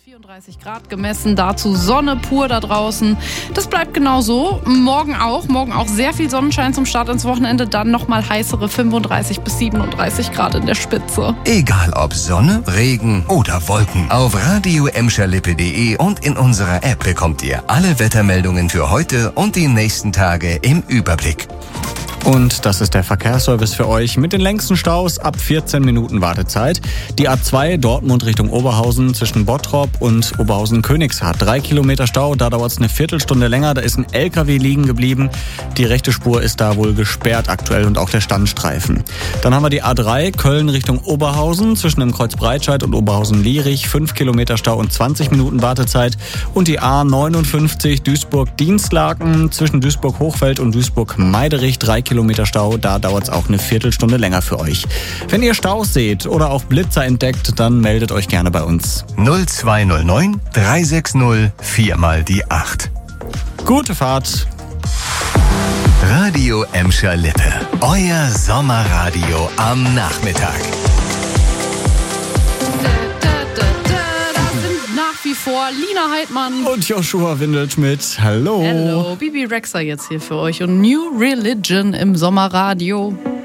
34 Grad gemessen, dazu Sonne pur da draußen. Das bleibt genau so. Morgen auch sehr viel Sonnenschein zum Start ins Wochenende, dann nochmal heißere 35 bis 37 Grad in der Spitze. Egal ob Sonne, Regen oder Wolken, auf radio-emscherlippe.de und in unserer App bekommt ihr alle Wettermeldungen für heute und die nächsten Tage im Überblick. Und das ist der Verkehrsservice für euch mit den längsten Staus ab 14 Minuten Wartezeit. Die A2 Dortmund Richtung Oberhausen zwischen Bottrop und Oberhausen-Königshardt. 3 Kilometer Stau, da dauert es eine Viertelstunde länger. Da ist ein LKW liegen geblieben. Die rechte Spur ist da wohl gesperrt aktuell und auch der Standstreifen. Dann haben wir die A3 Köln Richtung Oberhausen zwischen dem Kreuz Breitscheid und Oberhausen-Lierich. 5 Kilometer Stau und 20 Minuten Wartezeit. Und die A59 Duisburg-Dienstlaken zwischen Duisburg-Hochfeld und Duisburg-Meiderich. 3 Kilometer Stau, da dauert es auch eine Viertelstunde länger für euch. Wenn ihr Staus seht oder auch Blitzer entdeckt, dann meldet euch gerne bei uns. 0209 360 4 mal die 8. Gute Fahrt! Radio Emscher Lippe. Euer Sommerradio am Nachmittag. Nach wie vor Lina Heidmann und Joshua Windelschmidt. Hallo. Hello, Bibi Rexha jetzt hier für euch und New Religion im Sommerradio.